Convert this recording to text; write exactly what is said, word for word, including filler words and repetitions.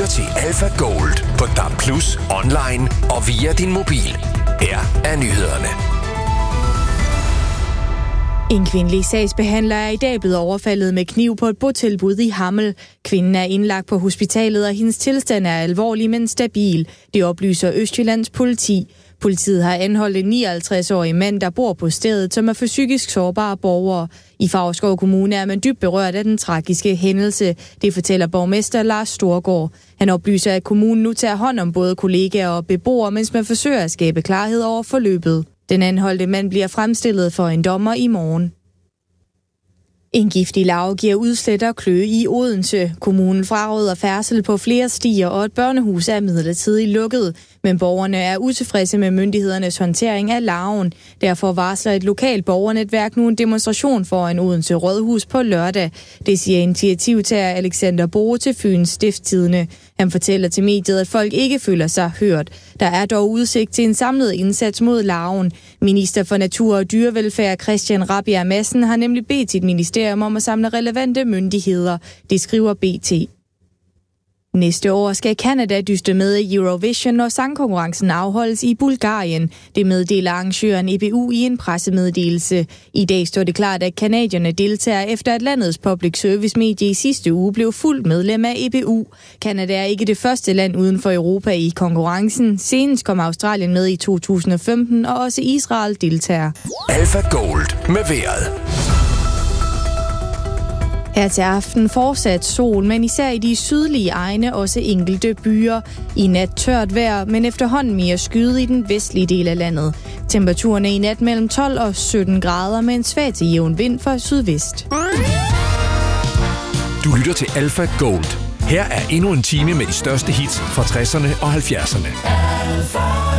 til Alpha Gold på D A B plus, online og via din mobil. Her er nyhederne. En kvindelig sagsbehandler er i dag blevet overfaldet med kniv på et botilbud i Hammel. Kvinden er indlagt på hospitalet, og hendes tilstand er alvorlig, men stabil. Det oplyser Østjyllands politi. Politiet har anholdt en nioghalvtreds-årig mand, der bor på stedet, som er for psykisk sårbare borgere. I Favrskov Kommune er man dybt berørt af den tragiske hændelse. Det fortæller borgmester Lars Storgård. Han oplyser, at kommunen nu tager hånd om både kollegaer og beboere, mens man forsøger at skabe klarhed over forløbet. Den anholdte mand bliver fremstillet for en dommer i morgen. En giftig larve giver udslæt og kløe i Odense. Kommunen fraråder færdsel på flere stier, og et børnehus er midlertidigt lukket. Men borgerne er utilfredse med myndighedernes håndtering af larven. Derfor varsler et lokalt borgernetværk nu en demonstration foran Odense Rådhus på lørdag. Det siger initiativtager Alexander Boe til Fyns Stiftstidende. Han fortæller til mediet, at folk ikke føler sig hørt. Der er dog udsigt til en samlet indsats mod larven. Minister for Natur og Dyrevelfærd Christian Rabjerg Madsen har nemlig bedt sit ministerium om at samle relevante myndigheder. Det skriver B T. Næste år skal Canada dyste med i Eurovision, når sangkonkurrencen afholdes i Bulgarien. Det meddeler arrangøren E B U i en pressemeddelelse. I dag står det klart, at canadierne deltager efter at landets public service medie i sidste uge blev fuldt medlem af E B U. Canada er ikke det første land uden for Europa i konkurrencen. Senest kom Australien med i to tusind og femten, og også Israel deltager. Alpha Gold med vejret. Her til aften fortsat sol, men især i de sydlige egne også enkelte byer. I nat tørt vejr, men efterhånden mere skyde i den vestlige del af landet. Temperaturen er i nat mellem tolv og sytten grader med en svag til jævn vind fra sydvest. Du lytter til Alpha Gold. Her er endnu en time med de største hits fra tresserne og halvfjerdserne. Alpha.